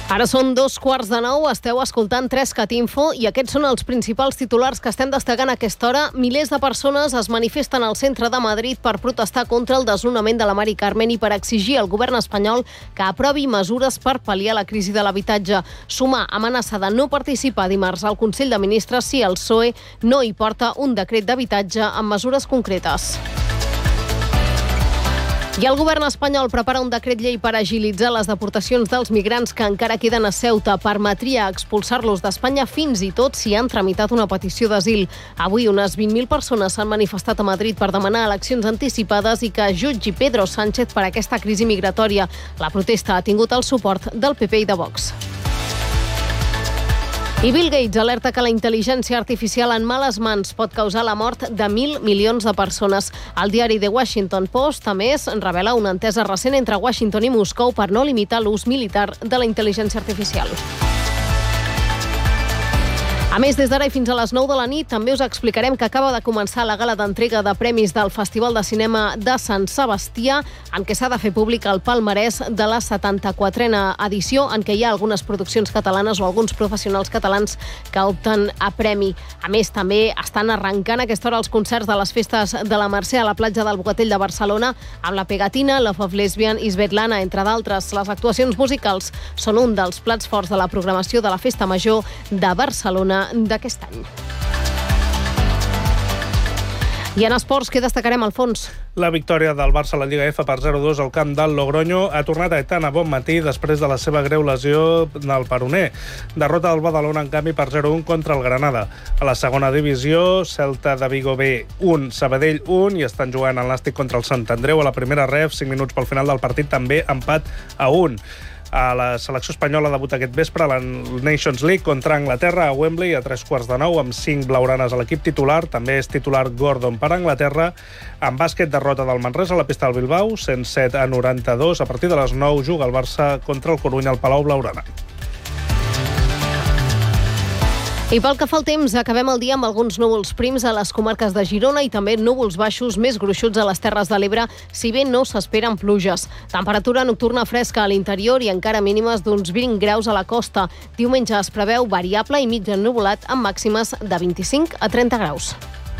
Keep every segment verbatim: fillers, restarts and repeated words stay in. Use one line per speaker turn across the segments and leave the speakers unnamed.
Ara són dos quarts de nou, esteu escoltant Trescat Info i aquests són els principals titulars que estem destacant a aquesta hora. Milers de persones es manifesten al centre de Madrid per protestar contra el desnonament de la Mari Carmen i per exigir al govern espanyol que aprovi mesures per pal·liar la crisi de l'habitatge. Sumar amenaça de no participar dimarts al Consell de Ministres si el P S O E no hi porta un decret d'habitatge amb mesures concretes. I el govern espanyol prepara un decret llei per agilitzar les deportacions dels migrants que encara queden a Ceuta. Permetria expulsar-los d'Espanya fins i tot si han tramitat una petició d'asil. Avui unes vint mil persones s'han manifestat a Madrid per demanar eleccions anticipades i que jutgi Pedro Sánchez per aquesta crisi migratòria. La protesta ha tingut el suport del P P i de Vox. I Bill Gates alerta que la intel·ligència artificial en males mans pot causar la mort de mil milions de persones. El diari The Washington Post, a més, revela una entesa recent entre Washington i Moscou per no limitar l'ús militar de la intel·ligència artificial. A més, des d'ara i fins a les nou de la nit també us explicarem que acaba de començar la gala d'entrega de premis del Festival de Cinema de Sant Sebastià, en què s'ha de fer públic el palmarès de la setanta-quatrena edició, en què hi ha algunes produccions catalanes o alguns professionals catalans que opten a premi. A més, també estan arrencant a aquesta hora els concerts de les festes de la Mercè a la platja del Bogatell de Barcelona, amb la Pegatina, Love of Lesbian i Svetlana, entre d'altres. Les actuacions musicals són un dels plats forts de la programació de la Festa Major de Barcelona d'aquest any. I en esports, què destacarem, Alfons?
La victòria del Barça a la Lliga F per zero a dos al camp del Logroño ha tornat a Aitana Bonmatí després de la seva greu lesió del peroné. Derrota del Badalona, en canvi, per zero a un contra el Granada. A la segona divisió, Celta de Vigo B un, Sabadell un, i estan jugant el Nàstic contra el Sant Andreu. A la primera ref, cinc minuts pel final del partit, també empat a un. A la selecció espanyola debuta aquest vespre a la Nations League contra Anglaterra a Wembley a tres quarts de nou amb cinc blaugranes a l'equip titular. També és titular Gordon per Anglaterra. En bàsquet, derrota del Manresa a la pista del Bilbao, cent set a noranta-dos. A partir de les nou juga el Barça contra el Corunya al Palau Blaugrana.
I pel que fa al temps, acabem el dia amb alguns núvols prims a les comarques de Girona i també núvols baixos més gruixuts a les Terres de l'Ebre, si bé no s'esperen pluges. Temperatura nocturna fresca a l'interior i encara mínimes d'uns vint graus a la costa. Diumenge es preveu variable i mig ennuvolat amb màximes de vint-i-cinc a trenta graus.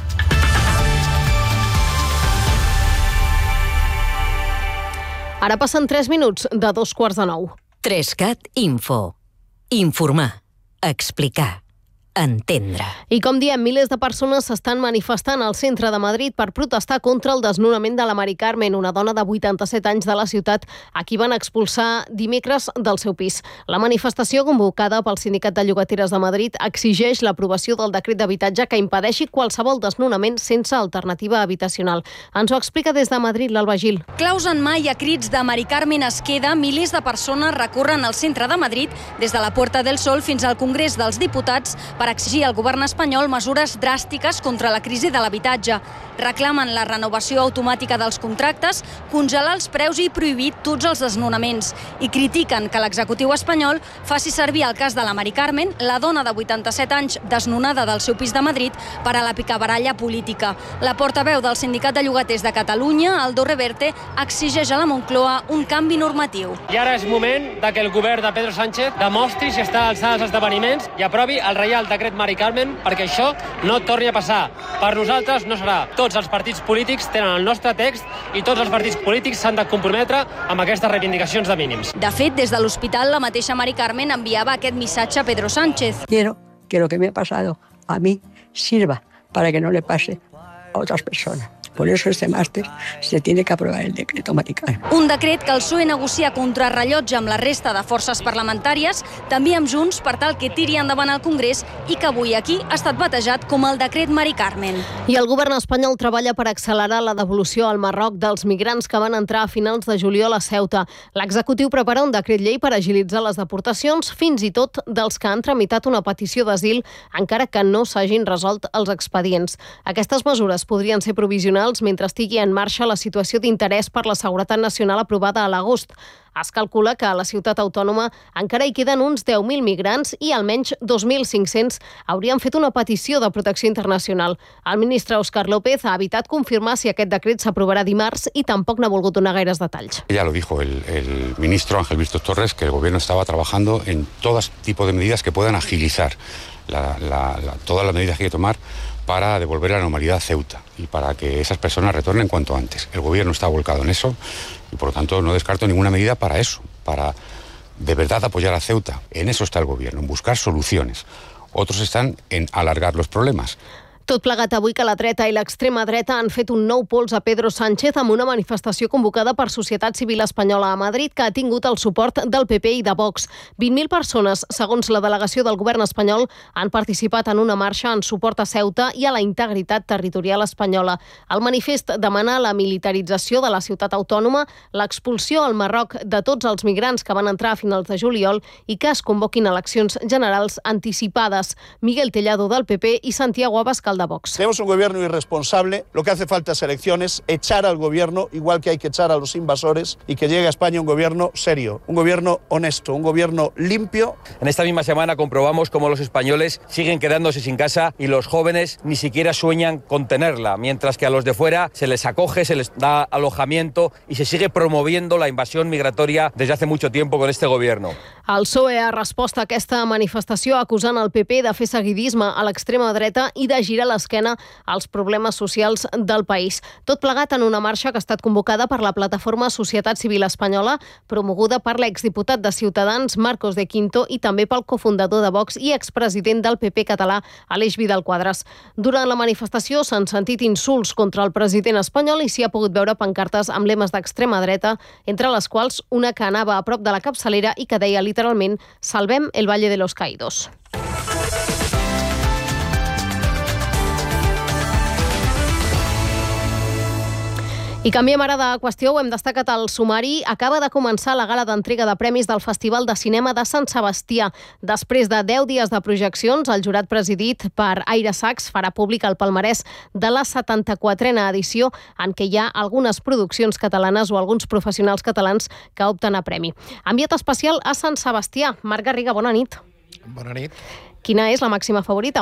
Ara passen tres minuts de dos quarts de nou.
Trescat Info. Informar. Explicar. Entendre.
I com diem, milers de persones s'estan manifestant al centre de Madrid per protestar contra el desnonament de la Mari Carmen, una dona de vuitanta-set anys de la ciutat a qui van expulsar dimecres del seu pis. La manifestació convocada pel Sindicat de Llogateres de Madrid exigeix l'aprovació del decret d'habitatge que impedeixi qualsevol desnonament sense alternativa habitacional. Ens ho explica des de Madrid l'Alba Gil.
Claus en mà i a crits de Mari Carmen es queda, milers de persones recorren al centre de Madrid des de la Puerta del Sol fins al Congrés dels Diputats per exigir al govern espanyol mesures dràstiques contra la crisi de l'habitatge. Reclamen la renovació automàtica dels contractes, congelar els preus i prohibir tots els desnonaments. I critiquen que l'executiu espanyol faci servir el cas de la Mari Carmen, la dona de vuitanta-set anys desnonada del seu pis de Madrid, per a la picabaralla política. La portaveu del Sindicat de Llogaters de Catalunya, Aldo Reverte, exigeix a la Moncloa un canvi normatiu.
I ara és moment de que el govern de Pedro Sánchez demostri si està a l'alçada dels esdeveniments i aprovi el Reial Decret Mari Carmen perquè això no torni a passar. Per nosaltres no serà. Tots els partits polítics tenen el nostre text i tots els partits polítics s'han de comprometre amb aquestes reivindicacions de mínims.
De fet, des de l'hospital, la mateixa Mari Carmen enviava aquest missatge a Pedro Sánchez.
Quiero que lo que me ha pasado a mí sirva para que no le pase a otras personas. Por eso este máster se tiene que aprobar el decreto Mari Carmen.
Un decret que el P S O E negocia contra rellotge amb la resta de forces parlamentàries, també amb Junts, per tal que tiri endavant al Congrés i que avui aquí ha estat batejat com el decret Mari Carmen.
I el govern espanyol treballa per accelerar la devolució al Marroc dels migrants que van entrar a finals de juliol a Ceuta. L'executiu prepara un decret llei per agilitzar les deportacions, fins i tot dels que han tramitat una petició d'asil, encara que no s'hagin resolt els expedients. Aquestes mesures podrien ser provisionals internacionals mentre estigui en marxa la situació d'interès per la seguretat nacional aprovada a l'agost. Es calcula que a la ciutat autònoma encara hi queden uns deu mil migrants i almenys dos mil cinc-cents haurien fet una petició de protecció internacional. El ministre Óscar López ha evitat confirmar si aquest decret s'aprovarà dimarts i tampoc n'ha volgut donar gaires detalls.
Ya lo dijo el, el ministro Ángel Víctor Torres, que el gobierno estaba trabajando en todo tipo de medidas que puedan agilizar la, la, la, todas las medidas que hay que tomar para devolver la normalidad a Ceuta y para que esas personas retornen cuanto antes. El gobierno está volcado en eso y, por lo tanto, no descarto ninguna medida para eso, para de verdad apoyar a Ceuta. En eso está el gobierno, en buscar soluciones. Otros están en alargar los problemas.
Tot plegat avui que la dreta i l'extrema dreta han fet un nou pols a Pedro Sánchez amb una manifestació convocada per Societat Civil Espanyola a Madrid que ha tingut el suport del P P i de Vox. vint mil persones, segons la delegació del govern espanyol, han participat en una marxa en suport a Ceuta i a la integritat territorial espanyola. El manifest demana la militarització de la ciutat autònoma, l'expulsió al Marroc de tots els migrants que van entrar a finals de juliol i que es convoquin eleccions generals anticipades. Miguel Tellado del P P i Santiago Abascal de Vox.
Tenemos un gobierno irresponsable, lo que hace falta es elecciones, echar al gobierno, igual que hay que echar a los invasores, y que llegue a España un gobierno serio, un gobierno honesto, un gobierno limpio.
En esta misma semana comprobamos cómo los españoles siguen quedándose sin casa y los jóvenes ni siquiera sueñan con tenerla, mientras que a los de fuera se les acoge, se les da alojamiento y se sigue promoviendo la invasión migratoria desde hace mucho tiempo con este gobierno.
El P S O E ha respost a aquesta manifestació acusant el P P de fer seguidisme a l'extrema dreta i de girar l'esquena als problemes socials del país. Tot plegat en una marxa que ha estat convocada per la plataforma Societat Civil Espanyola, promoguda per l'exdiputat de Ciutadans, Marcos de Quinto, i també pel cofundador de Vox i expresident del P P català, Aleix Vidal Quadras. Durant la manifestació s'han sentit insults contra el president espanyol i s'hi ha pogut veure pancartes amb lemes d'extrema dreta, entre les quals una que anava a prop de la capçalera i que deia literalment «Salvem el Valle de los Caídos». I canviem ara de qüestió, ho hem destacat al sumari. Acaba de començar la gala d'entrega de premis del Festival de Cinema de Sant Sebastià. Després de deu dies de projeccions, el jurat presidit per Aire Sachs farà públic el palmarès de la setanta-quatrena edició, en què hi ha algunes produccions catalanes o alguns professionals catalans que opten a premi. Enviat especial a Sant Sebastià. Marc Garriga, bona nit.
Bona nit.
Quina és la màxima favorita?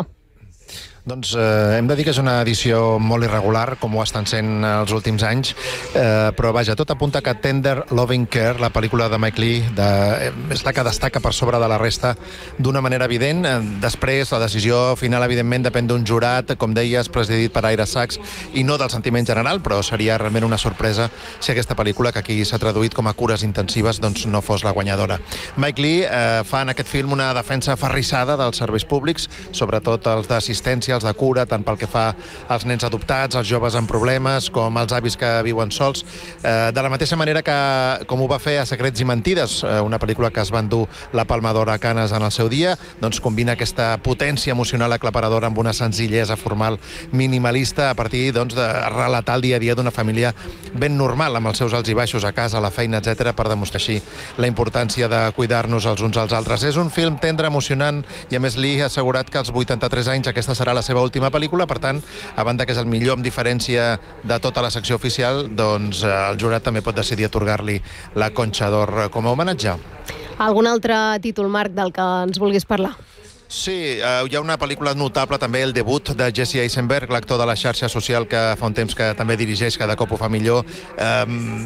Doncs eh, hem de dir que és una edició molt irregular, com ho estan sent els últims anys, eh, però vaja, tot apunta que Tender Loving Care, la pel·lícula de Mike Leigh, de, eh, és la que destaca per sobre de la resta d'una manera evident. Eh, després, la decisió final, evidentment, depèn d'un jurat, com deies, presidit per Aire Sachs, i no del sentiment general, però seria realment una sorpresa si aquesta pel·lícula, que aquí s'ha traduït com a cures intensives, doncs no fos la guanyadora. Mike Leigh eh, fa en aquest film una defensa aferrissada dels serveis públics, sobretot els d'assistència, els de cura, tant pel que fa als nens adoptats, als joves amb problemes, com als avis que viuen sols. Eh, de la mateixa manera que, com ho va fer a Secrets i Mentides, eh, una pel·lícula que es va endur la Palma d'Or a Canes en el seu dia, doncs combina aquesta potència emocional aclaparadora amb una senzillesa formal minimalista a partir doncs, de relatar el dia a dia d'una família ben normal, amb els seus alts i baixos a casa, a la feina, etcètera, per demostrar així la importància de cuidar-nos els uns als altres. És un film tendre, emocionant, i a més Leigh ha assegurat que als vuitanta-tres anys aquesta serà la seva última pel·lícula, per tant, a banda que és el millor amb diferència de tota la secció oficial, doncs el jurat també pot decidir atorgar-li la Concha d'Or com a homenatge.
Algun altre títol, Marc, del que ens vulguis parlar?
Sí, eh, hi ha una pel·lícula notable també, el debut de Jesse Eisenberg, l'actor de la xarxa social que fa un temps que també dirigeix Cada cop ho fa millor. Eh,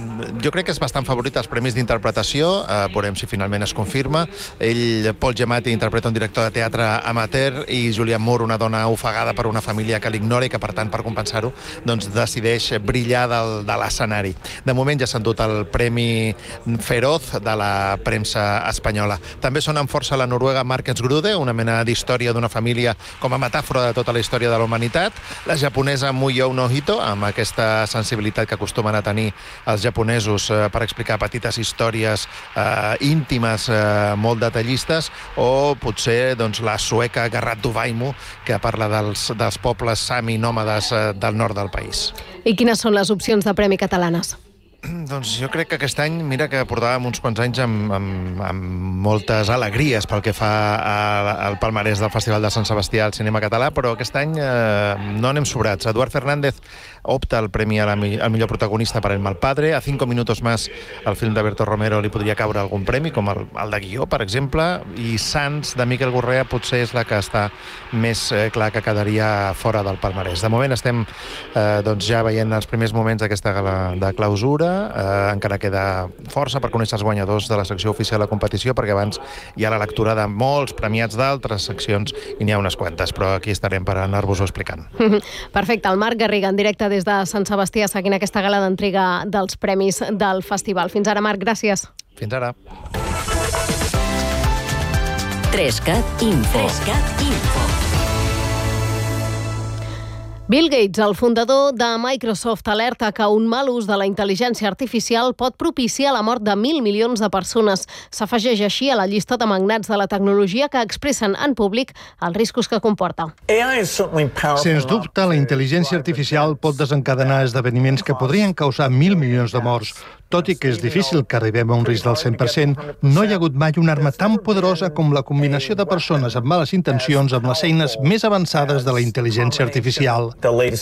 jo crec que és bastant favorit als premis d'interpretació, eh, veurem si finalment es confirma. Ell, Paul Giamatti, interpreta un director de teatre amateur i Julianne Moore, una dona ofegada per una família que l'ignora i que, per tant, per compensar-ho, doncs decideix brillar del, de l'escenari. De moment ja s'ha endut el Premi Feroz de la premsa espanyola. També sona amb força la noruega Marcus Grude, una mena d'història d'una família com a metàfora de tota la història de la humanitat. La japonesa Muyo no Hito, amb aquesta sensibilitat que acostumen a tenir els japonesos eh, per explicar petites històries eh, íntimes, eh, molt detallistes, o potser doncs, la sueca Garrat Duvaimo, que parla dels, dels pobles sami nòmades eh, del nord del país.
I quines són les opcions de premi catalanes?
Doncs jo crec que aquest any, mira que portàvem uns quants anys amb, amb, amb moltes alegries pel que fa a, al palmarès del Festival de Sant Sebastià al cinema català, però aquest any eh, no anem sobrats. Eduard Fernández opta al premi a la, al millor protagonista per El mal padre. A Cinco minutos más, el film de Berto Romero, li podria caure algun premi, com el, el de guió, per exemple, i Sants, de Miquel Gurrea, potser és la que està més eh, clar que quedaria fora del palmarès. De moment estem eh, doncs ja veient els primers moments d'aquesta gala de clausura. Eh, encara queda força per conèixer els guanyadors de la secció oficial de la competició, perquè abans hi ha la lectura de molts premiats d'altres seccions i n'hi ha unes quantes, però aquí estarem per anar-vos-ho explicant.
Perfecte, el Marc Garriga en directe des de Sant Sebastià seguint aquesta gala d'entrega dels premis del festival. Fins ara, Marc, gràcies.
Fins ara.
Trescat Info. Trescat Info.
Bill Gates, el fundador de Microsoft, alerta que un mal ús de la intel·ligència artificial pot propiciar la mort de mil milions de persones. S'afegeix així a la llista de magnats de la tecnologia que expressen en públic els riscos que comporta.
Sens dubte, la intel·ligència artificial pot desencadenar esdeveniments que podrien causar mil milions de morts. Tot i que és difícil que arribem a un risc del cent per cent, no hi ha hagut mai una arma tan poderosa com la combinació de persones amb males intencions amb les eines més avançades de la intel·ligència artificial.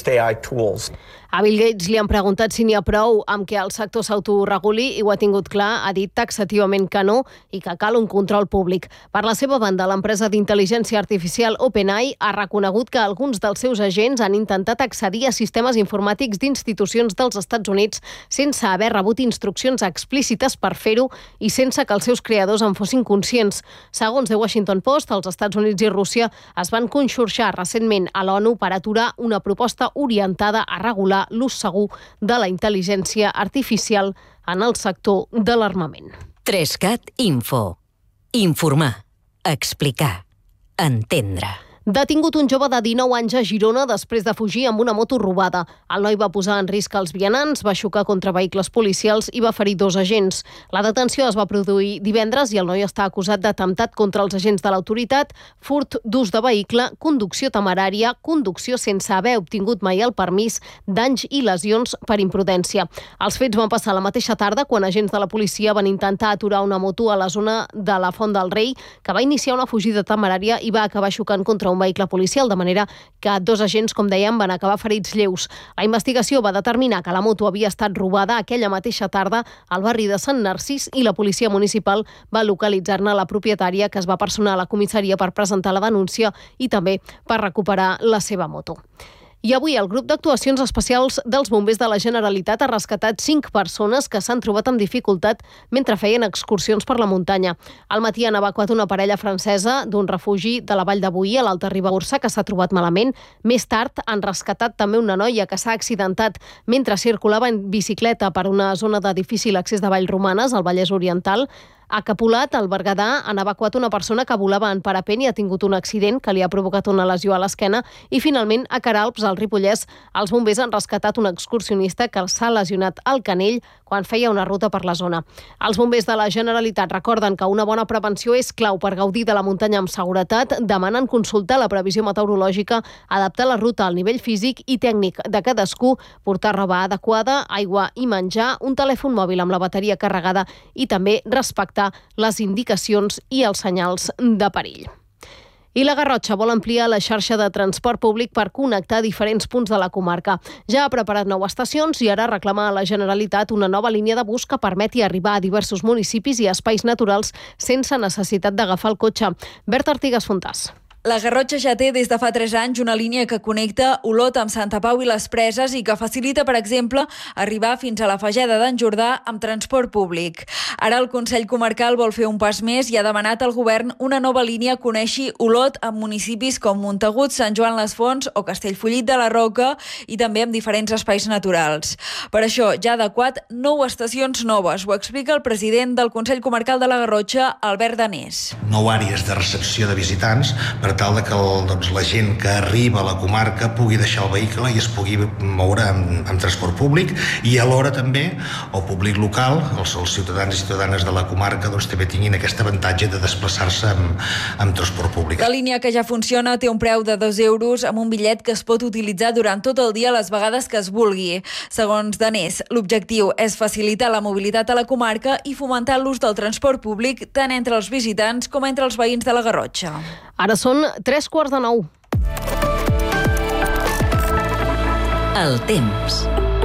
A Bill Gates li han preguntat si n'hi ha prou amb que el sector s'autoreguli i ho ha tingut clar, ha dit taxativament que no i que cal un control públic. Per la seva banda, l'empresa d'intel·ligència artificial OpenAI ha reconegut que alguns dels seus agents han intentat accedir a sistemes informàtics d'institucions dels Estats Units sense haver rebut instruccions explícites per fer-ho i sense que els seus creadors en fossin conscients. Segons The Washington Post, els Estats Units i Rússia es van conxorxar recentment a l'ONU per aturar una proposta orientada a regular l'ús segur de la intel·ligència artificial en el sector de l'armament.
Trescat Info. Informar, explicar, entendre.
Detingut un jove de dinou anys a Girona després de fugir amb una moto robada. El noi va posar en risc els vianants, va xocar contra vehicles policials i va ferir dos agents. La detenció es va produir divendres i el noi està acusat d'atemptat contra els agents de l'autoritat, furt d'ús de vehicle, conducció temerària, conducció sense haver obtingut mai el permís, danys i lesions per imprudència. Els fets van passar la mateixa tarda quan agents de la policia van intentar aturar una moto a la zona de la Font del Rei, que va iniciar una fugida temerària i va acabar xocant contra un vehicle policial, de manera que dos agents, com dèiem, van acabar ferits lleus. La investigació va determinar que la moto havia estat robada aquella mateixa tarda al barri de Sant Narcís i la policia municipal va localitzar-ne la propietària, que es va personar a la comissaria per presentar la denúncia i també per recuperar la seva moto. I avui el grup d'actuacions especials dels bombers de la Generalitat ha rescatat cinc persones que s'han trobat amb dificultat mentre feien excursions per la muntanya. Al matí han evacuat una parella francesa d'un refugi de la Vall de Boí, a l'Alta Ribagorça, que s'ha trobat malament. Més tard han rescatat també una noia que s'ha accidentat mentre circulava en bicicleta per una zona de difícil accés de Vallromanes, al Vallès Oriental. A Capolat, al Berguedà, han evacuat una persona que volava en parapent i ha tingut un accident que li ha provocat una lesió a l'esquena. I finalment, a Queralbs, al Ripollès, els bombers han rescatat un excursionista que s'ha lesionat al canell quan feia una ruta per la zona. Els bombers de la Generalitat recorden que una bona prevenció és clau per gaudir de la muntanya amb seguretat, demanen consultar la previsió meteorològica, adaptar la ruta al nivell físic i tècnic de cadascú, portar roba adequada, aigua i menjar, un telèfon mòbil amb la bateria carregada i també respectar les indicacions i els senyals de perill. I la Garrotxa vol ampliar la xarxa de transport públic per connectar diferents punts de la comarca. Ja ha preparat nou estacions i ara reclama a la Generalitat una nova línia de bus que permeti arribar a diversos municipis i espais naturals sense necessitat d'agafar el cotxe. Berta Artigas Fontàs.
La Garrotxa ja té des de fa tres anys una línia que connecta Olot amb Santa Pau i les Preses i que facilita, per exemple, arribar fins a la Fageda d'en Jordà amb transport públic. Ara el Consell Comarcal vol fer un pas més i ha demanat al govern una nova línia que uneixi Olot amb municipis com Montagut, Sant Joan les Fonts o Castellfollit de la Roca i també amb diferents espais naturals. Per això ja ha adequat nou estacions noves. Ho explica el president del Consell Comarcal de la Garrotxa, Albert Danés.
Nou àrees de recepció de visitants per per tal de que el, doncs, la gent que arriba a la comarca pugui deixar el vehicle i es pugui moure amb, amb transport públic, i alhora també el públic local, els, els ciutadans i ciutadanes de la comarca, doncs, també tinguin aquest avantatge de desplaçar-se amb, amb transport públic.
La línia que ja funciona té un preu de dos euros amb un bitllet que es pot utilitzar durant tot el dia les vegades que es vulgui. Segons Danés, l'objectiu és facilitar la mobilitat a la comarca i fomentar l'ús del transport públic tant entre els visitants com entre els veïns de la Garrotxa.
Ara són tres quarts de nou.
El temps.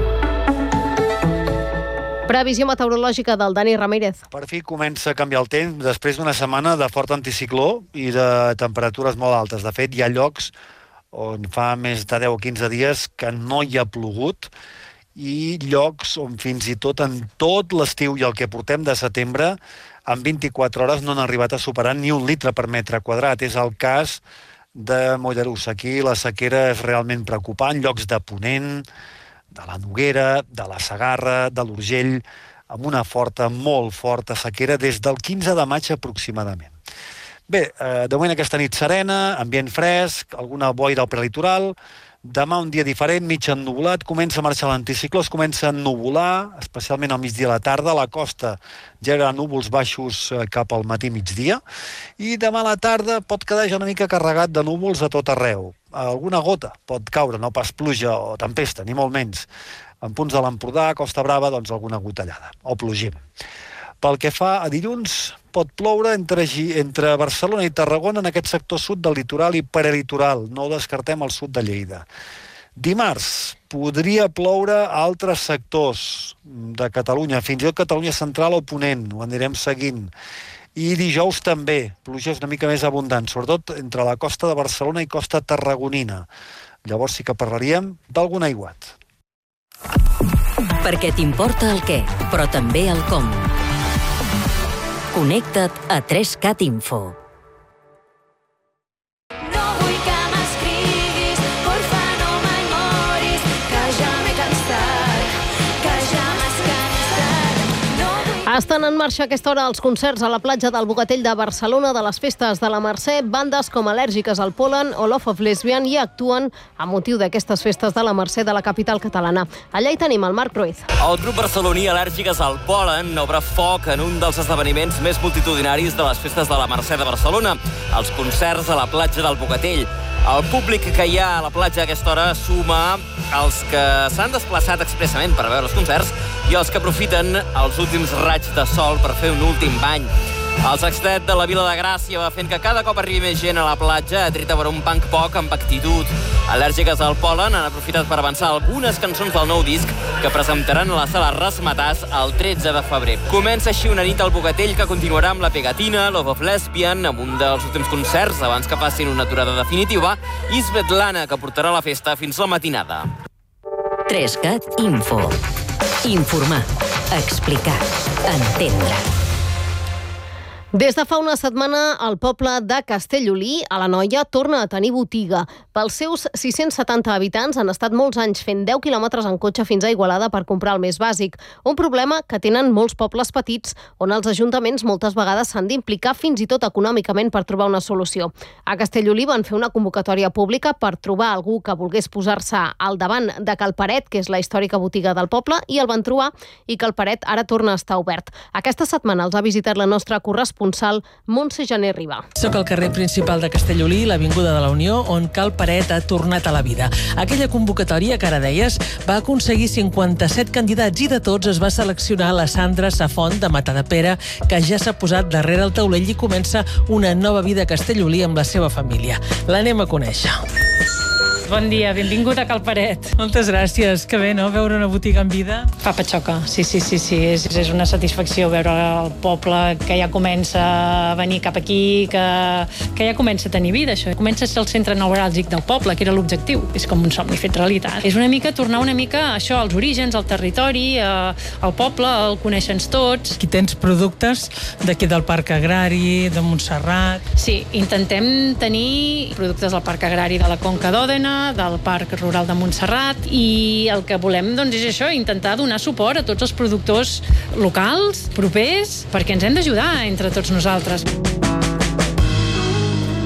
Previsió meteorològica del Dani Ramírez.
Per fi comença a canviar el temps després d'una setmana de fort anticicló i de temperatures molt altes. De fet, hi ha llocs on fa més de deu o quinze dies que no hi ha plogut i llocs on fins i tot en tot l'estiu i el que portem de setembre en vint-i-quatre hores no han arribat a superar ni un litre per metre quadrat. És el cas de Mollerussa. Aquí la sequera és realment preocupant. Llocs de Ponent, de la Noguera, de la Segarra, de l'Urgell, amb una forta, molt forta sequera des del quinze de maig aproximadament. Bé, eh, de moment aquesta nit serena, ambient fresc, alguna boira al prelitoral. Demà un dia diferent, mig ennuvolat, comença a marxar l'anticicló, es comença a ennuvolar, especialment al migdia a la tarda. A la costa ja hi haurà núvols baixos cap al matí-migdia, i demà a la tarda pot quedar ja una mica carregat de núvols a tot arreu. Alguna gota pot caure, no pas pluja o tempesta, ni molt menys. En punts de l'Empordà, Costa Brava, doncs alguna gotellada, o plogim. Pel que fa a dilluns, pot ploure entre, entre Barcelona i Tarragona en aquest sector sud del litoral i prelitoral. No descartem el sud de Lleida. Dimarts podria ploure a altres sectors de Catalunya, fins i tot Catalunya central o Ponent, ho anirem seguint. I dijous també, pluges una mica més abundants, sobretot entre la costa de Barcelona i costa tarragonina. Llavors sí que parlaríem d'algun aiguat.
Perquè t'importa el què, però també el com. Connecta't a tres cat Info.
No vull que m'escriguis, porfa no m'enyoris, que ja m'he cansat, que ja m'has cansat. No vull...
Estan en marxa a aquesta hora els concerts a la platja del Bogatell de Barcelona de les festes de la Mercè. Bandes com Al·lèrgiques al Pol·len o Love of Lesbian hi actuen a motiu d'aquestes festes de la Mercè de la capital catalana. Allà hi tenim el Marc Ruiz.
El grup barceloní Al·lèrgiques al Pol·len obre foc en un dels esdeveniments més multitudinaris de les festes de la Mercè de Barcelona, els concerts a la platja del Bogatell. El públic que hi ha a la platja a aquesta hora suma els que s'han desplaçat expressament per veure els concerts i els que aprofiten els últims raigs de sol per fer un últim bany. El sextet de la Vila de Gràcia va fent que cada cop arribi més gent a la platja, atret a veure un punk pop amb actitud. Al·lèrgiques al Pol·len han aprofitat per avançar algunes cançons del nou disc que presentaran a la sala Razzmatazz el tretze de febrer. Comença així una nit al Bogatell que continuarà amb La Pegatina, Love of Lesbian, amb un dels últims concerts abans que facin una aturada definitiva, i Svetlana, que portarà la festa fins la matinada.
tres cat Info. Informar, explicar, entendre.
Des de fa una setmana, el poble de Castellolí, a l'Anoia, torna a tenir botiga. Pels seus sis-cents setanta habitants han estat molts anys fent deu quilòmetres en cotxe fins a Igualada per comprar el més bàsic. Un problema que tenen molts pobles petits, on els ajuntaments moltes vegades s'han d'implicar fins i tot econòmicament per trobar una solució. A Castellolí van fer una convocatòria pública per trobar algú que volgués posar-se al davant de Calparet, que és la històrica botiga del poble, i el van trobar, i Calparet ara torna a estar obert. Aquesta setmana els ha visitat la nostra corresponsal Montse Jané Riba.
Soc al carrer principal de Castellolí, l'Avinguda de la Unió, on Cal Paret ha tornat a la vida. Aquella convocatòria, que ara deies, va aconseguir cinquanta-set candidats i de tots es va seleccionar la Sandra Safont de Matadepera, que ja s'ha posat darrere el taulell i comença una nova vida a Castellolí amb la seva família. L'anem a conèixer.
Bon dia, benvingut a Cal Paret.
Moltes gràcies, que bé, no?, veure una botiga en vida.
Fa patxoca, sí, sí, sí, sí. És, és una satisfacció veure el poble que ja comença a venir cap aquí, que, que ja comença a tenir vida, això. Comença a ser el centre neuràlgic del poble, que era l'objectiu. És com un somni fet realitat. És una mica tornar una mica això, als orígens, al territori, eh, al poble, el coneixen tots.
Aquí tens productes d'aquí del Parc Agrari, de Montserrat.
Sí, intentem tenir productes del Parc Agrari de la Conca d'Òdena, del Parc Rural de Montserrat, i el que volem doncs, és això, intentar donar suport a tots els productors locals, propers, perquè ens hem d'ajudar entre tots nosaltres.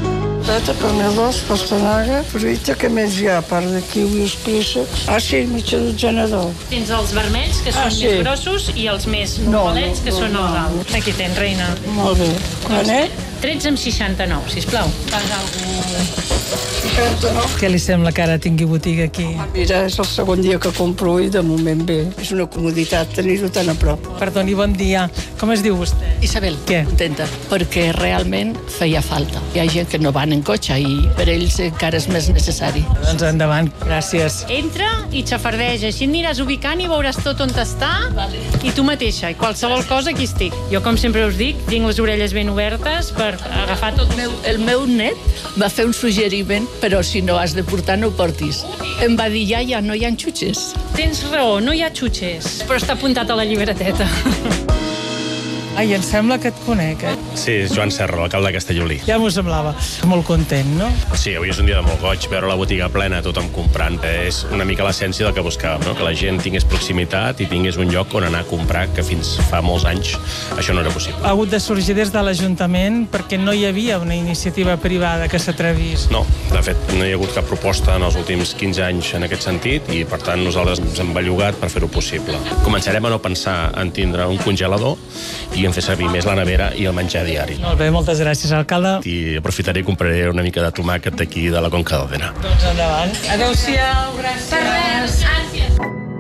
patata, arròs, pastanaga, fruita, què més hi ha, a part de kiwis, préssecs? Ah, sí, mitja dotzena d'ou.
Tens els vermells, que són
Ah, sí.
més grossos, i els més normalets, que
no,
són
no.
els alts. Aquí tens, reina.
Molt bé. Quan, eh?
tretze amb seixanta-nou, sisplau.
seixanta-nou.
Què li sembla que ara tingui botiga aquí?
Mira, és el segon dia que compro i de moment bé. És una comoditat tenir-ho tan a prop.
Perdoni, bon dia. Com es diu vostè?
Isabel,
Què?
contenta, perquè realment feia falta. Hi ha gent que no van en cotxe i per ells encara és més necessari.
Doncs endavant, gràcies.
Entra i xafardeja, així aniràs ubicant i veuràs tot on està, vale. I tu mateixa, i qualsevol cosa aquí estic. Jo, com sempre us dic, tinc les orelles ben obertes per agafar tot.
El meu, el meu net va fer un suggeriment, però si no has de portar, no ho portis. Em va dir, ja, ja, no hi ha xutxes.
Tens raó, no hi ha xutxes, però està apuntat a la llibreteta.
Ai, em sembla que et conec, eh?
Sí, Joan Serra, l'alcalde de Castellolí.
Ja m'ho semblava. Molt content, no?
Sí, avui és un dia de molt goig, veure la botiga plena, tothom comprant. És una mica l'essència del que buscàvem, no? Que la gent tingués proximitat i tingués un lloc on anar a comprar, que fins fa molts anys això no era possible.
Ha hagut de sorgir des de l'Ajuntament perquè no hi havia una iniciativa privada que s'atrevís.
No, de fet, no hi ha hagut cap proposta en els últims quinze anys en aquest sentit i, per tant, nosaltres ens hem bellugat per fer-ho possible. Començarem a no pensar en tindre un congelador i en fer servir més la nevera i el menjar diari.
Molt bé, moltes gràcies, alcalde.
I aprofitaré i compraré una mica de tomàquet d'aquí de la Conca d'Òdena.
Doncs endavant. Adéu-siau, gràcies.
Per res, gràcies.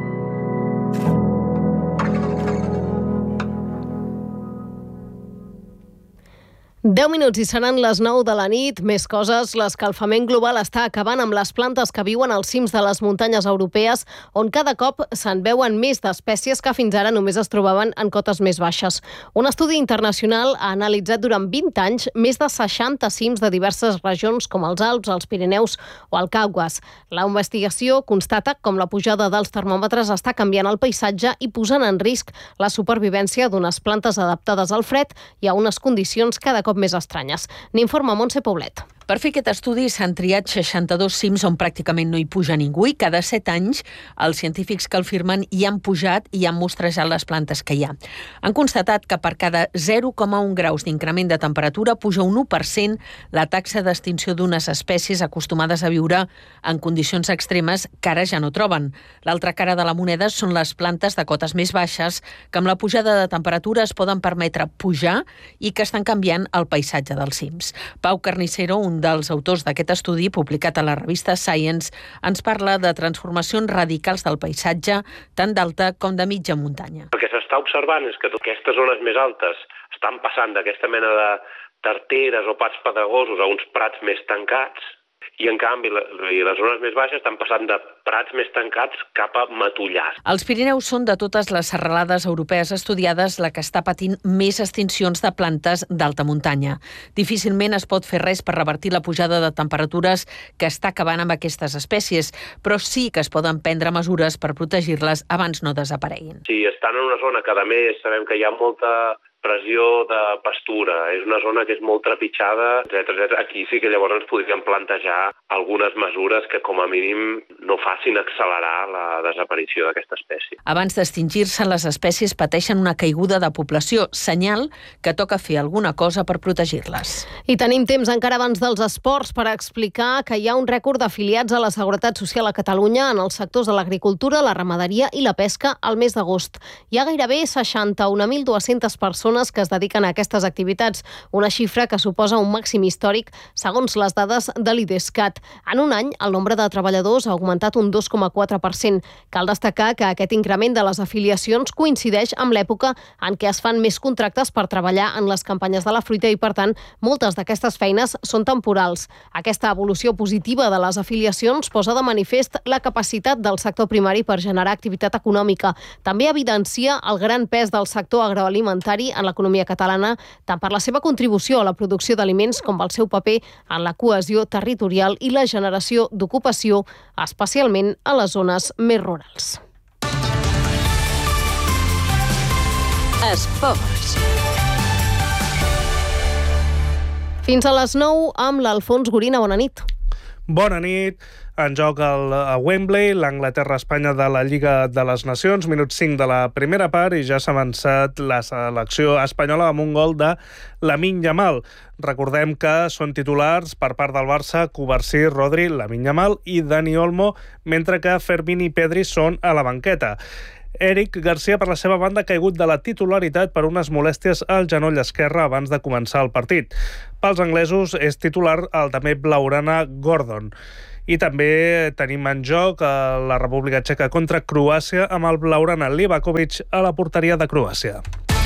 deu minuts i seran les nou de la nit. Més coses, l'escalfament global està acabant amb les plantes que viuen als cims de les muntanyes europees, on cada cop se'n veuen més d'espècies que fins ara només es trobaven en cotes més baixes. Un estudi internacional ha analitzat durant vint anys més de seixanta cims de diverses regions com els Alps, els Pirineus o el Caucas. La investigació constata com la pujada dels termòmetres està canviant el paisatge i posant en risc la supervivència d'unes plantes adaptades al fred i a unes condicions cada cop més estranyes. N'informa Montse Poblet.
Per fer aquest estudi s'han triat seixanta-dos cims on pràcticament no hi puja ningú i cada set anys els científics que el firmen hi han pujat i han mostrejat les plantes que hi ha. Han constatat que per cada zero coma un graus d'increment de temperatura puja un u per cent la taxa d'extinció d'unes espècies acostumades a viure en condicions extremes que ara ja no troben. L'altra cara de la moneda són les plantes de cotes més baixes que amb la pujada de temperatura es poden permetre pujar i que estan canviant el paisatge dels cims. Pau Carnicero, un dels autors d'aquest estudi, publicat a la revista Science, ens parla de transformacions radicals del paisatge, tant d'alta com de mitja muntanya.
El que s'està observant és que aquestes zones més altes estan passant d'aquesta mena de tarteres o prats pedregosos a uns prats més tancats, i en canvi les zones més baixes estan passant de prats més tancats cap a matollars.
Els Pirineus són de totes les serralades europees estudiades la que està patint més extincions de plantes d'alta muntanya. Difícilment es pot fer res per revertir la pujada de temperatures que està acabant amb aquestes espècies, però sí que es poden prendre mesures per protegir-les abans no desapareguin.
Si estan en una zona que, a més, sabem que hi ha molta pressió de pastura, és una zona que és molt trepitjada, etcètera, etcètera. Aquí sí que llavors ens podríem plantejar algunes mesures que com a mínim no facin accelerar la desaparició d'aquesta espècie.
Abans d'extingir-se, les espècies pateixen una caiguda de població, senyal que toca fer alguna cosa per protegir-les.
I tenim temps encara abans dels esports per explicar que hi ha un rècord d'afiliats a la Seguretat Social a Catalunya en els sectors de l'agricultura, la ramaderia i la pesca al mes d'agost. Hi ha gairebé seixanta-un mil dues-centes persones que es dediquen a aquestes activitats, una xifra que suposa un màxim històric segons les dades de l'IDESCAT. En un any, el nombre de treballadors ha augmentat un dos coma quatre per cent. Cal destacar que aquest increment de les afiliacions coincideix amb l'època en què es fan més contractes per treballar en les campanyes de la fruita i, per tant, moltes d'aquestes feines són temporals. Aquesta evolució positiva de les afiliacions posa de manifest la capacitat del sector primari per generar activitat econòmica. També evidencia el gran pes del sector agroalimentari en l'economia catalana, tant per la seva contribució a la producció d'aliments com pel seu paper en la cohesió territorial i la generació d'ocupació, especialment a les zones més rurals.
Esports.
Fins a les nou amb l'Alfons Gorina. Bona nit.
Bona nit. En joc el, a Wembley, l'Anglaterra-Espanya de la Lliga de les Nacions, minut cinc de la primera part, i ja s'ha avançat la selecció espanyola amb un gol de Lamine Yamal. Recordem que són titulars per part del Barça Cubarsí, Rodri, Lamine Yamal i Dani Olmo, mentre que Fermín i Pedri són a la banqueta. Eric Garcia, per la seva banda, ha caigut de la titularitat per unes molèsties al genoll esquerre abans de començar el partit. Pels anglesos és titular el també blaugrana Gordon. I també tenim en joc a la República Txeca contra Croàcia amb el blaugrana Livakovic a la porteria de Croàcia.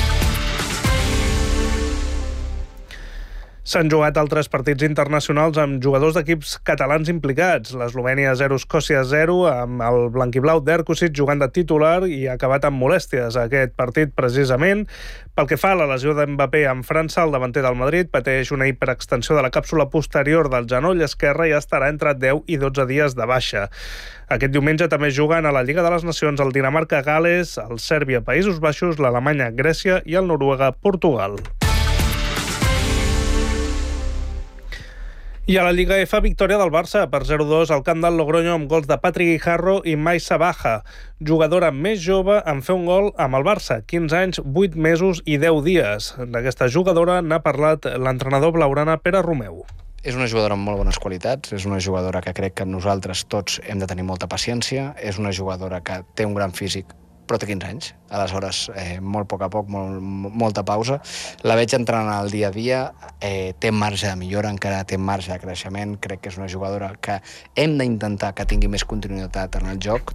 S'han jugat altres partits internacionals amb jugadors d'equips catalans implicats. L'Eslovènia zero, Escòcia zero, amb el blanquiblau d'Erkosic jugant de titular i ha acabat amb molèsties aquest partit precisament. Pel que fa a la lesió d'Mbappé amb França, el davanter del Madrid pateix una hiperextensió de la càpsula posterior del genoll esquerre i estarà entre deu i dotze dies de baixa. Aquest diumenge també juguen a la Lliga de les Nacions el Dinamarca-Gales, el Sèrbia-Països Baixos, l'Alemanya-Grècia i el Noruega-Portugal. I a la Lliga F, victòria del Barça per zero dos al camp del Logroño amb gols de Patrick Guijarro i Maisa Baja, jugadora més jove en fer un gol amb el Barça, quinze anys, vuit mesos i deu dies. D'aquesta jugadora n'ha parlat l'entrenador blaugrana Pere Romeu.
És una jugadora amb molt bones qualitats, és una jugadora que crec que nosaltres tots hem de tenir molta paciència, és una jugadora que té un gran físic, però té quinze anys. Aleshores, eh, molt a poc a poc, molt, molta pausa. La veig entrant al dia a dia, eh, té marge de millora, encara té marge de creixement. Crec que és una jugadora que hem d'intentar que tingui més continuïtat en el joc.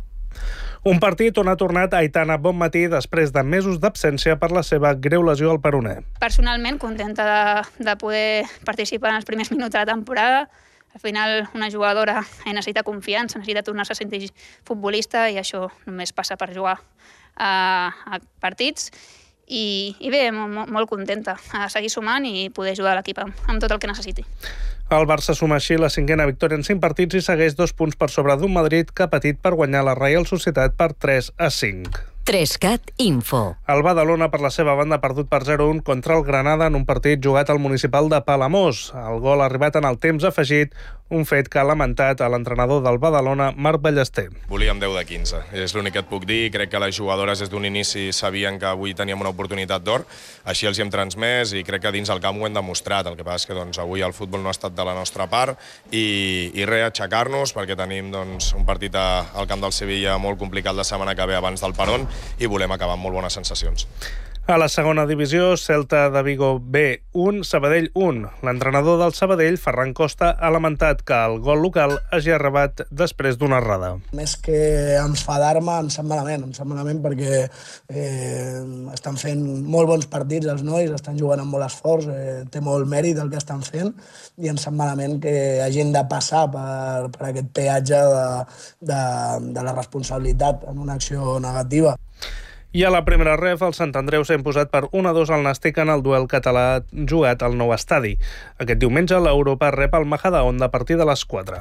Un partit on ha tornat Aitana Bonmatí després de mesos d'absència per la seva greu lesió al peroné.
Personalment, contenta de, de poder participar en els primers minuts de la temporada. Al final, una jugadora necessita confiança, necessita tornar-se a sentir futbolista i això només passa per jugar a, a partits. I, i bé, molt, molt contenta a seguir sumant i poder ajudar l'equip amb, amb tot el que necessiti.
El Barça suma així la cinquena victòria en cinc partits i segueix dos punts per sobre d'un Madrid que ha patit per guanyar la Reial Societat per tres a cinc.
Trescat Info.
El Badalona, per la seva banda, ha perdut per zero a un contra el Granada en un partit jugat al municipal de Palamós. El gol ha arribat en el temps afegit, un fet que ha lamentat a l'entrenador del Badalona, Marc Ballester.
Volíem deu de quinze, és l'únic que et puc dir. Crec que les jugadores des d'un inici sabien que avui teníem una oportunitat d'or, així els hi hem transmès i crec que dins el camp ho hem demostrat. El que passa és que doncs, avui el futbol no ha estat de la nostra part i, i res, aixecar-nos perquè tenim doncs, un partit a, al camp del Sevilla molt complicat la setmana que ve abans del Peron i volem acabar amb molt bones sensacions.
A la segona divisió, Celta de Vigo B un, Sabadell un. L'entrenador del Sabadell, Ferran Costa, ha lamentat que el gol local hagi arribat després d'una errada.
Més que enfadar-me, em sap malament, em sap malament perquè eh, estan fent molt bons partits els nois, estan jugant amb molt esforç, eh, té molt mèrit el que estan fent i em sap malament que hagin de passar per, per aquest peatge de, de, de la responsabilitat en una acció negativa.
I a la primera ref, el Sant Andreu s'ha imposat per un a dos al Nàstic en el duel català jugat al nou estadi. Aquest diumenge l'Europa rep el Majadahonda a partir de les quatre.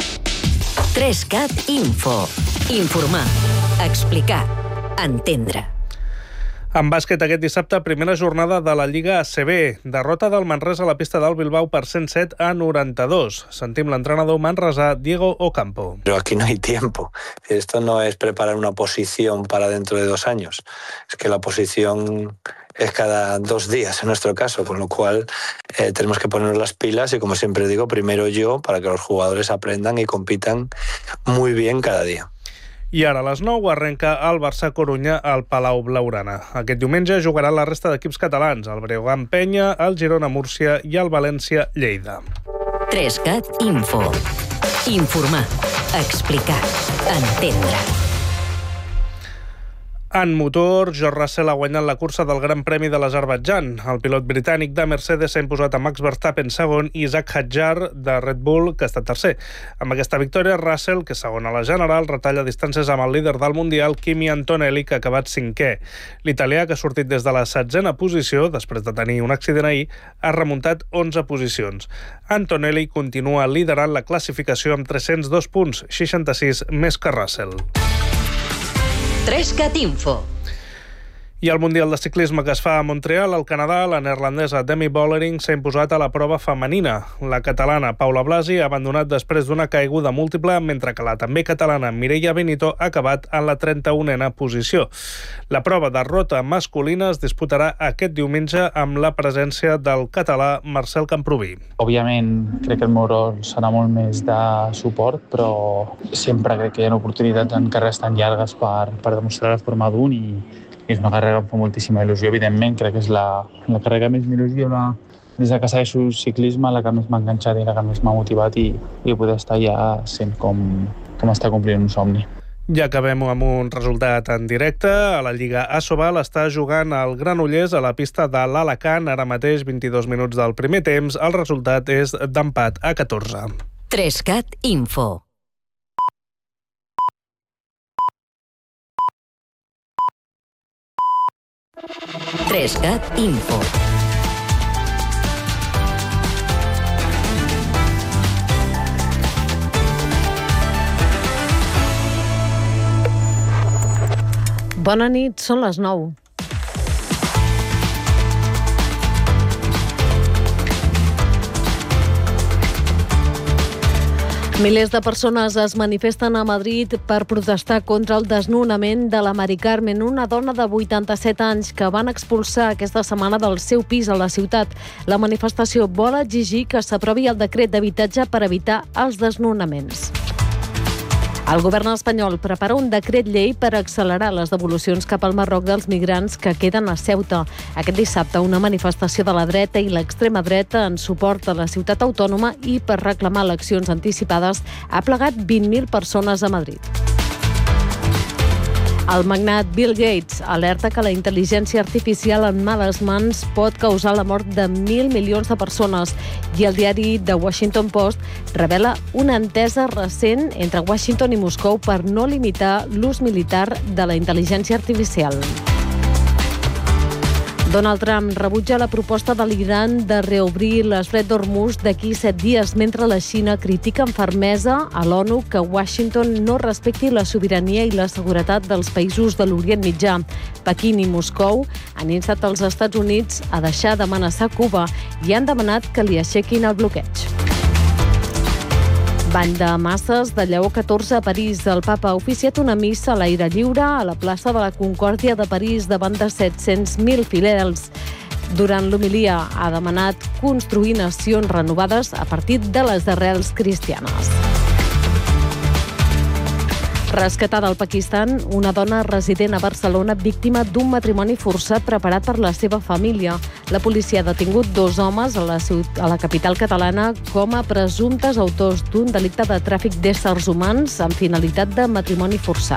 Trescat Info. Informar, explicar, entendre.
En bàsquet aquest dissabte, primera jornada de la Lliga A C B. Derrota del Manresa a la pista del Bilbao per cent set a noranta-dos. Sentim l'entrenador manresà Diego Ocampo.
Pero aquí no hay tiempo. Esto no es preparar una posición para dentro de dos años. Es que la posición es cada dos días en nuestro caso, con lo cual eh, tenemos que ponernos las pilas y, como siempre digo, primero yo para que los jugadores aprendan y compitan muy bien cada día.
I ara a les nou arrenca el Barça-Corunya al Palau Blaugrana. Aquest diumenge jugarà la resta d'equips catalans, el Breogán Penya, el Girona-Múrcia i el València-Lleida.
Trescat Info. Informar, explicar, entendre.
En motor, George Russell ha guanyat la cursa del Gran Premi de l'Azerbaidjan. El pilot britànic de Mercedes s'ha imposat a Max Verstappen segon i Isaac Hadjar de Red Bull, que ha estat tercer. Amb aquesta victòria, Russell, que segon a la general, retalla distàncies amb el líder del Mundial, Kimi Antonelli, que ha acabat cinquè. L'italià, que ha sortit des de la setzena posició, després de tenir un accident ahir, ha remuntat onze posicions. Antonelli continua liderant la classificació amb tres-cents dos punts, seixanta-sis més que Russell.
Trescat Info.
I al Mundial de Ciclisme que es fa a Montreal, al Canadà, la neerlandesa Demi Vollering s'ha imposat a la prova femenina. La catalana Paula Blasi ha abandonat després d'una caiguda múltiple, mentre que la també catalana Mireia Benito ha acabat en la trenta-unena posició. La prova de rota masculina es disputarà aquest diumenge amb la presència del català Marcel Camproví.
Òbviament, crec que el meu rol serà molt més de suport, però sempre crec que hi ha oportunitats en carreres tan llargues per, per demostrar la forma d'un i, i és una carrera que em fa moltíssima il·lusió. Evidentment, crec que és la, la carrera que més m'il·lusiona des de que segueixo el ciclisme, la que més m'ha enganxat i la que més m'ha motivat i, i poder estar ja sent com, com està complint un somni.
Ja acabem amb un resultat en directe. A la Lliga Asobal està jugant el Granollers a la pista de l'Alacant. Ara mateix, vint-i-dos minuts del primer temps. El resultat és d'empat a catorze.
Trescat Info. Trescat Info.
Bona nit, són les nou. Milers de persones es manifesten a Madrid per protestar contra el desnonament de la Mari Carmen, una dona de vuitanta-set anys que van expulsar aquesta setmana del seu pis a la ciutat. La manifestació vol exigir que s'aprovi el decret d'habitatge per evitar els desnonaments. El govern espanyol prepara un decret llei per accelerar les devolucions cap al Marroc dels migrants que queden a Ceuta. Aquest dissabte, una manifestació de la dreta i l'extrema dreta en suport a la ciutat autònoma i per reclamar eleccions anticipades ha plegat vint mil persones a Madrid. El magnat Bill Gates alerta que la intel·ligència artificial en males mans pot causar la mort de mil milions de persones i el diari The Washington Post revela una entesa recent entre Washington i Moscou per no limitar l'ús militar de la intel·ligència artificial. Donald Trump rebutja la proposta de l'Iran de reobrir l'estret d'Hormuz d'aquí set dies, mentre la Xina critica amb fermesa a l'ONU que Washington no respecti la sobirania i la seguretat dels països de l'Orient Mitjà. Pequín i Moscou han instat els Estats Units a deixar d'amenaçar Cuba i han demanat que li aixequin el bloqueig. Bany de masses de Lleó catorze a París. El papa ha oficiat una missa a l'aire lliure a la plaça de la Concòrdia de París davant de set-cents mil fidels. Durant l'homilia ha demanat construir nacions renovades a partir de les arrels cristianes. Rescatada al Pakistan, una dona resident a Barcelona víctima d'un matrimoni forçat preparat per la seva família. La policia ha detingut dos homes a la, ciutat, a la capital catalana com a presumptes autors d'un delicte de tràfic d'éssers humans amb finalitat de matrimoni forçat.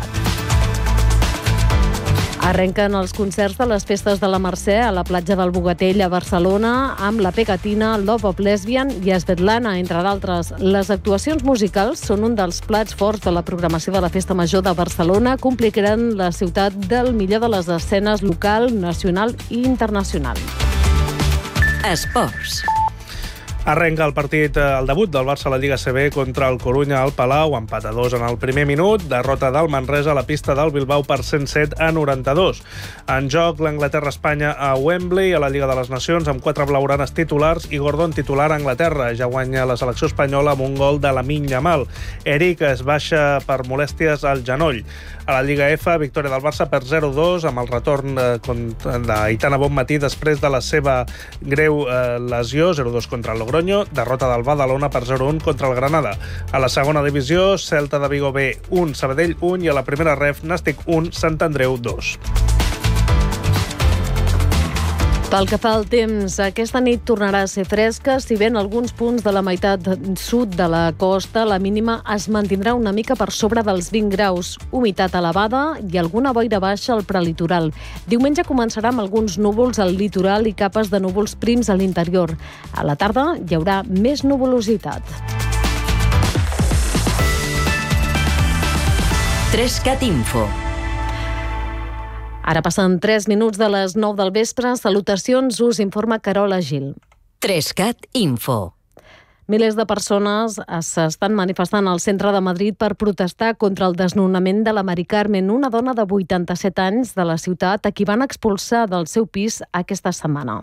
Arrenquen els concerts de les festes de la Mercè a la platja del Bogatell a Barcelona amb la Pegatina, Love of Lesbian i Svetlana, entre d'altres. Les actuacions musicals són un dels plats forts de la programació de la Festa Major de Barcelona, complicaran la ciutat del millor de les escenes local, nacional i internacional.
Esports.
Arrenca el partit, el debut del Barça a la Lliga A C B contra el Corunya al Palau, empat a dos en el primer minut, derrota del Manresa a la pista del Bilbao per cent set a noranta-dos. En joc l'Anglaterra-Espanya a Wembley, a la Lliga de les Nacions, amb quatre blaugranes titulars i Gordon titular a Anglaterra. Ja guanya la selecció espanyola amb un gol de Lamine Yamal. Eric es baixa per molèsties al genoll. A la Lliga F, victòria del Barça per zero a dos, amb el retorn d'Aitana Bonmatí després de la seva greu lesió, zero a dos contra el Logroño, derrota del Badalona per zero a un contra el Granada. A la segona divisió, Celta de Vigo B un, Sabadell un i a la primera ref, Nàstic un, Sant Andreu dos.
Pel que fa al temps, aquesta nit tornarà a ser fresca, si bé en alguns punts de la meitat sud de la costa la mínima es mantindrà una mica per sobre dels vint graus, humitat elevada i alguna boira baixa al prelitoral. Diumenge començarà amb alguns núvols al litoral i capes de núvols prims a l'interior. A la tarda hi haurà més nuvolositat.
Trescat Info.
Ara passen tres minuts de les nou del vespre. Salutacions, us informa Carola Gil.
Trescat Info.
Milers de persones s'estan manifestant al centre de Madrid per protestar contra el desnonament de la Mari Carmen, una dona de vuitanta-set anys de la ciutat a qui van expulsar del seu pis aquesta setmana.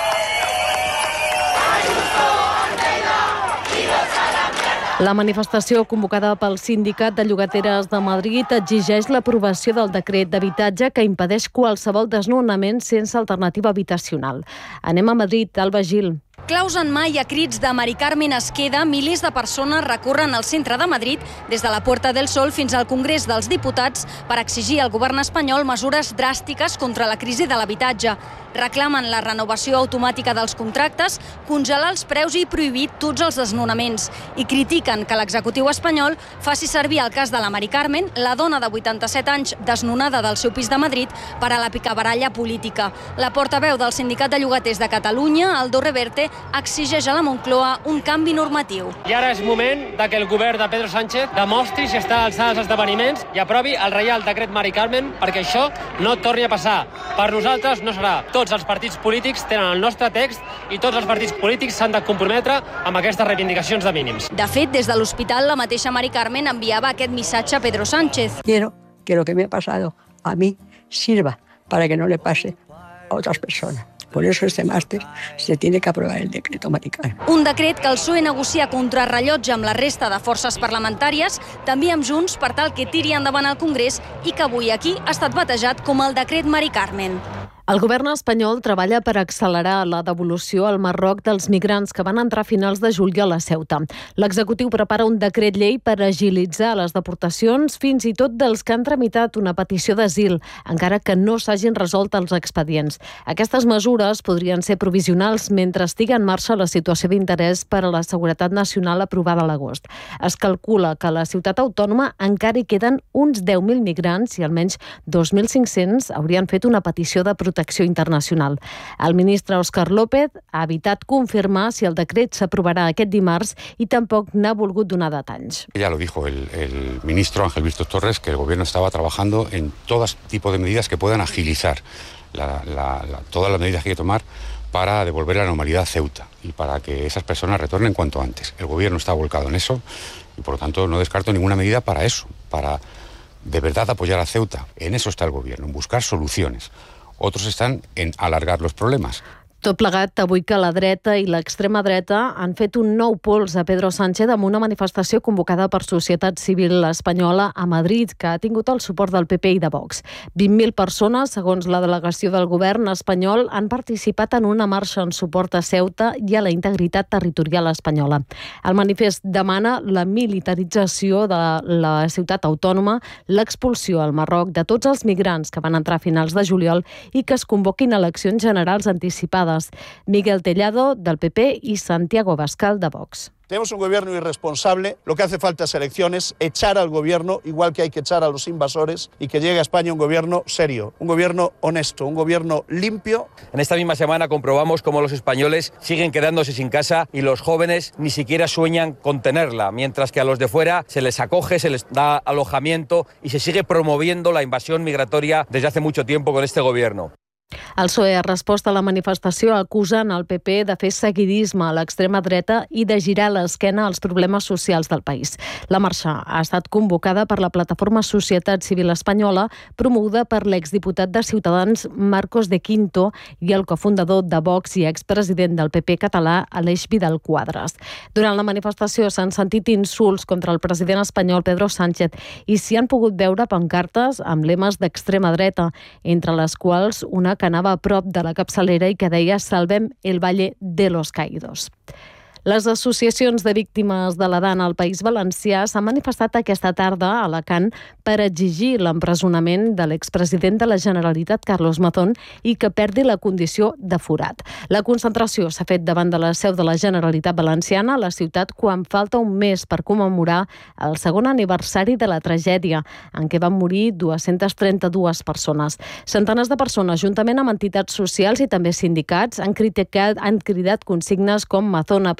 La manifestació convocada pel Sindicat de Llogateres de Madrid exigeix l'aprovació del decret d'habitatge que impedeix qualsevol desnonament sense alternativa habitacional. Anem a Madrid, Alba Gil.
Claus en mà i a crits de Mari Carmen Esqueda, milers de persones recorren al centre de Madrid des de la Puerta del Sol fins al Congrés dels Diputats per exigir al govern espanyol mesures dràstiques contra la crisi de l'habitatge. Reclamen la renovació automàtica dels contractes, congelar els preus i prohibir tots els desnonaments. I critiquen que l'executiu espanyol faci servir el cas de la Mari Carmen, la dona de vuitanta-set anys desnonada del seu pis de Madrid, per a la picabaralla política. La portaveu del Sindicat de Llogaters de Catalunya, Aldo Reverte, exigeix a la Moncloa un canvi normatiu.
I ara és moment de que el govern de Pedro Sánchez demostri si està a l'alçada dels esdeveniments i aprovi el Reial Decret Mari Carmen perquè això no torni a passar. Per nosaltres no serà. Tots els partits polítics tenen el nostre text i tots els partits polítics s'han de comprometre amb aquestes reivindicacions de mínims.
De fet, des de l'hospital, la mateixa Mari Carmen enviava aquest missatge a Pedro Sánchez.
Quiero que lo que me ha pasado a mí sirva para que no le pase a otras personas. Por eso este máster se tiene que aprobar el decreto Mari Carmen.
Un decret que el P S O E negocia contra rellotge amb la resta de forces parlamentàries, també amb Junts, per tal que tiri endavant al Congrés i que avui aquí ha estat batejat com el decret Mari Carmen.
El govern espanyol treballa per accelerar la devolució al Marroc dels migrants que van entrar a finals de juliol a Ceuta. L'executiu prepara un decret llei per agilitzar les deportacions fins i tot dels que han tramitat una petició d'asil, encara que no s'hagin resolt els expedients. Aquestes mesures podrien ser provisionals mentre estigui en marxa la situació d'interès per a la seguretat nacional aprovada a l'agost. Es calcula que a la ciutat autònoma encara hi queden uns deu mil migrants i almenys dos mil cinc-cents haurien fet una petició de protecció internacional. El ministre Òscar López ha evitat confirmar si el decret s'aprovarà aquest dimarts i tampoc n'ha volgut donar detalls.
Ya lo dijo el, el ministro Ángel Víctor Torres, que el gobierno estaba trabajando en todo tipo de medidas que puedan agilizar la, la, la, todas las medidas que hay que tomar para devolver la normalidad a Ceuta y para que esas personas retornen cuanto antes. El gobierno está volcado en eso y por lo tanto no descarto ninguna medida para eso, para de verdad apoyar a Ceuta. En eso está el gobierno, en buscar soluciones. Otros están en alargar los problemas.
Tot plegat avui que la dreta i l'extrema dreta han fet un nou pols a Pedro Sánchez amb una manifestació convocada per Societat Civil Espanyola a Madrid, que ha tingut el suport del P P i de Vox. vint mil persones, segons la delegació del govern espanyol, han participat en una marxa en suport a Ceuta i a la integritat territorial espanyola. El manifest demana la militarització de la ciutat autònoma, l'expulsió al Marroc de tots els migrants que van entrar a finals de juliol i que es convoquin eleccions generals anticipades. Miguel Tellado, del P P, y Santiago Abascal, de Vox.
Tenemos un gobierno irresponsable, lo que hace falta es elecciones, echar al gobierno, igual que hay que echar a los invasores, y que llegue a España un gobierno serio, un gobierno honesto, un gobierno limpio.
En esta misma semana comprobamos cómo los españoles siguen quedándose sin casa y los jóvenes ni siquiera sueñan con tenerla, mientras que a los de fuera se les acoge, se les da alojamiento y se sigue promoviendo la invasión migratoria desde hace mucho tiempo con este gobierno.
El P S O E ha respost a la manifestació acusant el P P de fer seguidisme a l'extrema dreta i de girar l'esquena als problemes socials del país. La marxa ha estat convocada per la plataforma Societat Civil Espanyola, promoguda per l'exdiputat de Ciutadans Marcos de Quinto i el cofundador de Vox i expresident del P P català, Aleix Vidal Quadras. Durant la manifestació s'han sentit insults contra el president espanyol Pedro Sánchez i s'hi han pogut veure pancartes amb lemes d'extrema dreta, entre les quals una que anava a prop de la capçalera i que deia «Salvem el Valle de los Caídos». Les associacions de víctimes de la Dana al País Valencià s'han manifestat aquesta tarda a Alacant per exigir l'empresonament de l'expresident de la Generalitat, Carlos Mazón, i que perdi la condició de forat. La concentració s'ha fet davant de la seu de la Generalitat Valenciana a la ciutat quan falta un mes per commemorar el segon aniversari de la tragèdia, en què van morir dues-centes trenta-dues persones. Centenars de persones, juntament amb entitats socials i també sindicats, han criticat, han cridat consignes com Mazón a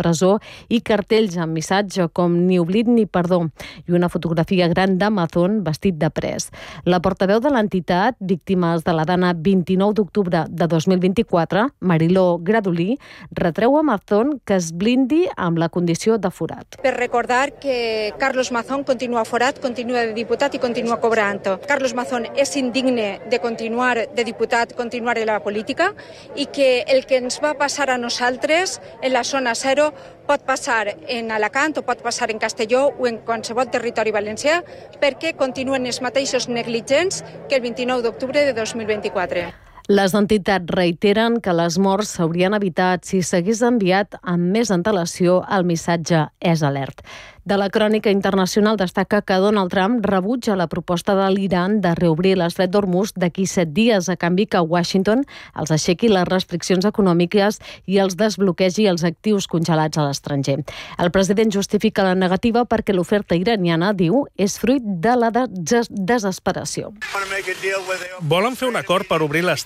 presó i cartells amb missatge com ni oblit ni perdó i una fotografia gran d'Amazon vestit de pres. La portaveu de l'entitat, Víctimes de la Dana vint-i-nou d'octubre de dos mil vint-i-quatre, Mariló Gradolí, retreu a Mazón que es blindi amb la condició de forat.
Per recordar que Carlos Mazón continua forat, continua de diputat i continua cobrant. Carlos Mazón és indigne de continuar de diputat, continuar en la política i que el que ens va passar a nosaltres en la zona zero pot passar en Alacant o pot passar en Castelló o en qualsevol territori valencià perquè continuen els mateixos negligents que el vint-i-nou d'octubre de dos mil vint-i-quatre.
Les entitats reiteren que les morts s'haurien evitat si s'hagués enviat amb més antelació el missatge és alert. De la crònica internacional destaca que Donald Trump rebutja la proposta de l'Iran de reobrir l'estret d'Hormuz d'aquí set dies a canvi que Washington els aixequi les restriccions econòmiques i els desbloquegi els actius congelats a l'estranger. El president justifica la negativa perquè l'oferta iraniana, diu, és fruit de la des- desesperació.
Volen fer un acord per obrir l'estret